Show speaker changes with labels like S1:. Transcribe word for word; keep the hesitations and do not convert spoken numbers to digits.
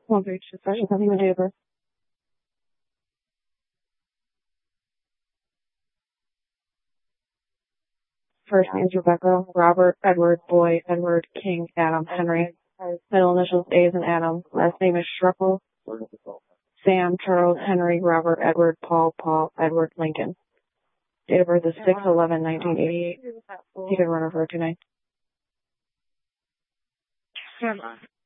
S1: One page, special something with paper. First names Rebecca, Robert, Edward, Boy, Edward, King, Adam, Henry. Middle initials A as in Adam. Last name is Schruppel. Sam, Charles, Henry, Robert, Edward, Paul, Paul, Edward, Lincoln. Date of birth is six eleven nineteen eighty-eight. You can run over to nine.